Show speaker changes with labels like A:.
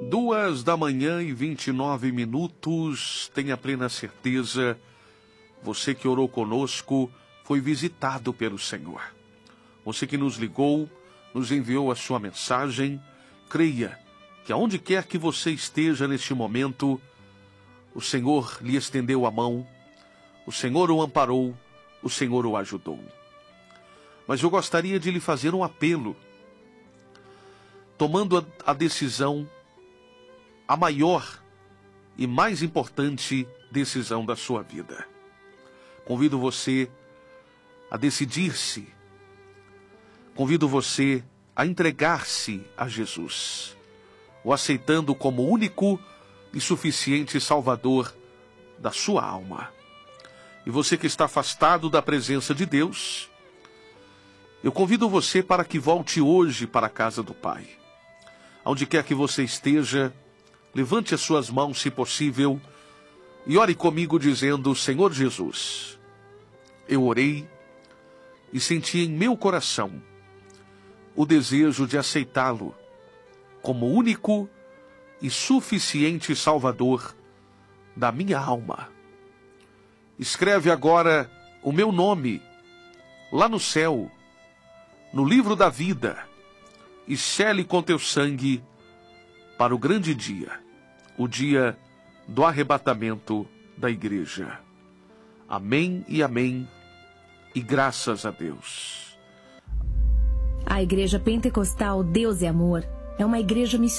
A: 2h29. Tenha plena certeza, você que orou conosco foi visitado pelo Senhor. Você que nos ligou, nos enviou a sua mensagem, creia que aonde quer que você esteja neste momento, o Senhor lhe estendeu a mão, o Senhor o amparou, o Senhor o ajudou. Mas eu gostaria de lhe fazer um apelo, tomando a decisão, a maior e mais importante decisão da sua vida. Convido você a decidir-se, convido você a entregar-se a Jesus, o aceitando como único e suficiente Salvador da sua alma. E você que está afastado da presença de Deus, eu convido você para que volte hoje para a casa do Pai. Onde quer que você esteja, levante as suas mãos, se possível, e ore comigo dizendo: Senhor Jesus, eu orei e senti em meu coração o desejo de aceitá-lo como único e suficiente Salvador da minha alma. Escreve agora o meu nome lá no céu, no livro da vida, e sele com teu sangue para o grande dia, o dia do arrebatamento da igreja. Amém e amém, e graças a Deus.
B: A Igreja Pentecostal Deus é Amor é uma igreja missionária.